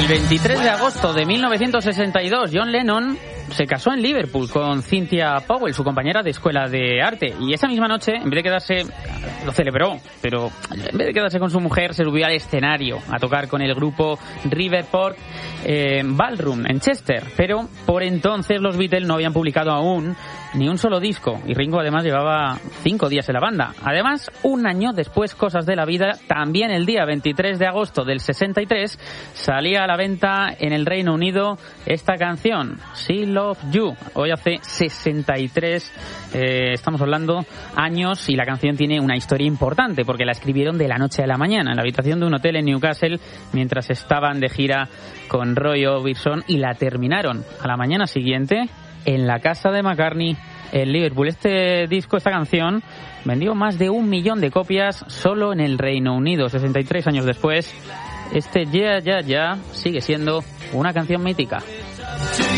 El 23 de agosto de 1962, John Lennon se casó en Liverpool con Cynthia Powell, su compañera de escuela de arte. Y esa misma noche, en vez de quedarse, lo celebró, pero en vez de quedarse con su mujer, se subió al escenario a tocar con el grupo Riverport Ballroom en Chester. Pero por entonces los Beatles no habían publicado aún ni un solo disco, y Ringo además llevaba 5 días en la banda. Además, un año después, cosas de la vida, también el día 23 de agosto del 63, salía a la venta en el Reino Unido esta canción, She Love You. Hoy hace 63, estamos hablando, años, y la canción tiene una historia importante, porque la escribieron de la noche a la mañana, en la habitación de un hotel en Newcastle, mientras estaban de gira con Roy Orbison, y la terminaron a la mañana siguiente en la casa de McCartney en Liverpool. Este disco, esta canción, vendió más de 1 millón de copias solo en el Reino Unido. 63 años después, este Yeah, Yeah, Yeah sigue siendo una canción mítica.